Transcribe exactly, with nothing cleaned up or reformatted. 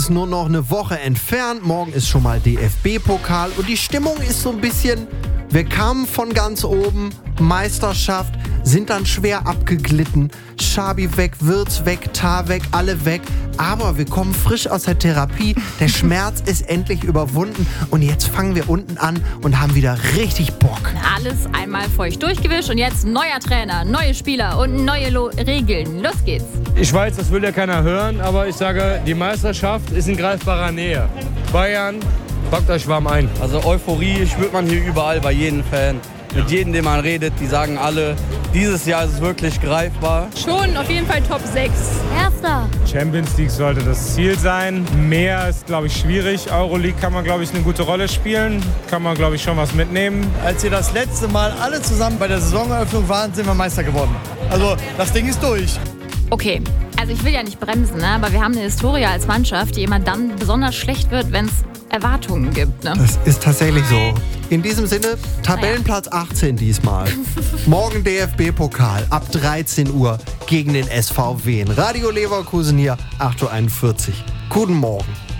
Ist nur noch eine Woche entfernt. Morgen ist schon mal D F B-Pokal und die Stimmung ist so ein bisschen, wir kamen von ganz oben, Meisterschaft, sind dann schwer abgeglitten. Schabi weg, Wirtz weg, Tah weg, alle weg. Aber wir kommen frisch aus der Therapie. Der Schmerz ist endlich überwunden und jetzt fangen wir unten an und haben wieder richtig Bock. Alles einmal feucht durchgewischt und jetzt neuer Trainer, neue Spieler und neue Lo- Regeln. Los geht's. Ich weiß, das will ja keiner hören, aber ich sage, die Meisterschaft ist in greifbarer Nähe. Bayern, packt euch warm ein. Also Euphorie spürt man hier überall bei jedem Fan. Mit jedem, dem man redet, die sagen alle, dieses Jahr ist es wirklich greifbar. Schon auf jeden Fall Top sechs. Erster. Champions League sollte das Ziel sein. Mehr ist, glaube ich, schwierig. Euroleague kann man, glaube ich, eine gute Rolle spielen. Kann man, glaube ich, schon was mitnehmen. Als wir das letzte Mal alle zusammen bei der Saisoneröffnung waren, sind wir Meister geworden. Also das Ding ist durch. Okay, also ich will ja nicht bremsen, ne? Aber wir haben eine Historie als Mannschaft, die immer dann besonders schlecht wird, wenn es Erwartungen gibt. Ne? Das ist tatsächlich so. In diesem Sinne, Tabellenplatz achtzehn diesmal. Morgen D F B-Pokal ab dreizehn Uhr gegen den S V W. Radio Leverkusen hier, acht Uhr einundvierzig. Guten Morgen.